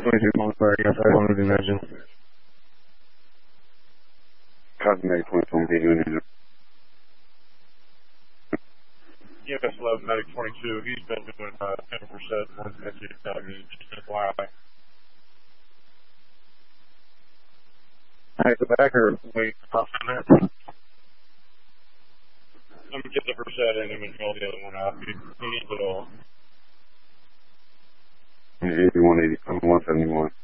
22 Mossberg, yes, I wanted to imagine. Cosmetic 22, unit. EMS 11, Medic 22, he's been doing 10% more than that, just FYI. Alright, go back or wait, pop on that? Let me get the percent in him and call the other one out. He needs it all. 8180, 171.